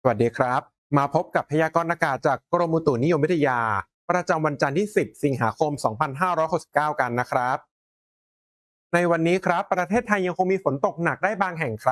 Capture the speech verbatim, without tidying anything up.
สวัสดีครับมาพบกับพยากรณ์อากาศจากกรมอุตุนิยมวิทยาประจำวันจันทร์ที่สิบสิงหาคมสองพันห้าร้อยหกสิบเก้ากันนะครับในวันนี้ครับประเทศไทยยังคงมีฝนตกหนักได้บางแห่งครับ